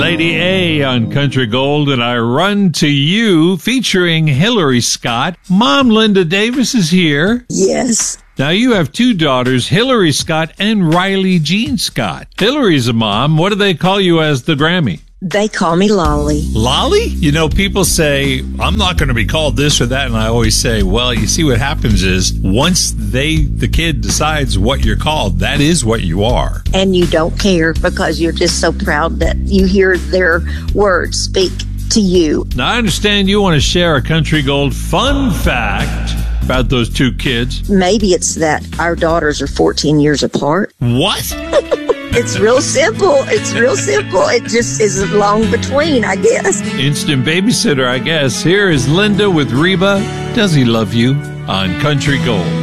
Lady A on Country Gold, and I Run to You, featuring Hillary Scott. Mom Linda Davis is here. Yes. Now, you have two daughters, Hillary Scott and Riley Jean Scott. Hillary's a mom. What do they call you as the Grammy? They call me Lolly. Lolly? You know, people say, I'm not going to be called this or that. And I always say, well, you see what happens is once the kid decides what you're called, that is what you are. And you don't care because you're just so proud that you hear their words speak to you. Now, I understand you want to share a Country Gold fun fact about those two kids. Maybe it's that our daughters are 14 years apart. What? It's real simple. It's real simple. It just is long between, I guess. Instant babysitter, I guess. Here is Linda with Reba. Does He Love You on Country Gold.